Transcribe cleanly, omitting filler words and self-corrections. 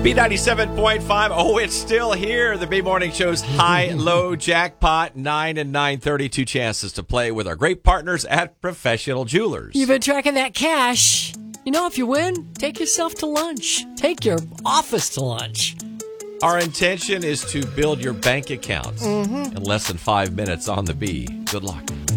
B97.5. Oh, it's still here. The B-Morning Show's high-low jackpot. 9 and 932 chances to play with our great partners at Professional Jewelers. You've been tracking that cash. You know, if you win, take yourself to lunch. Take your office to lunch. Our intention is to build your bank account in less than 5 minutes on the B. Good luck.